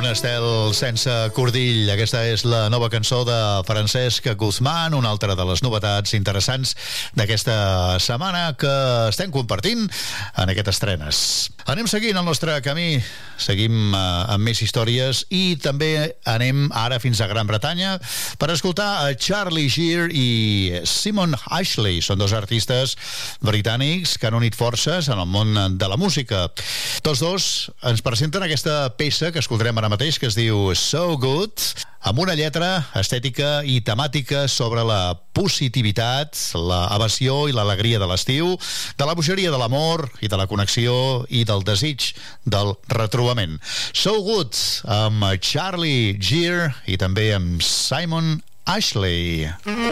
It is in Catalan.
Un estel sense cordill. Aquesta és la nova cançó de Francesc Guzmán, una altra de les novetats interessants d'aquesta setmana que estem compartint en aquestes estrenes. Anem seguint el nostre camí, seguim amb més històries i també anem ara fins a Gran Bretanya per escoltar a Charlie Geer i Simon Ashley. Són dos artistes britànics que han unit forces en el món de la música. Tots dos ens presenten aquesta peça que escoltarem ara mateix, que es diu So Good, amb una lletra estètica i temàtica sobre la positivitat, la evasió i l'alegria de l'estiu, de la bogeria de l'amor i de la connexió i del desig del retrobament. So Good, amb Charlie Geer i també amb Simon Ashley.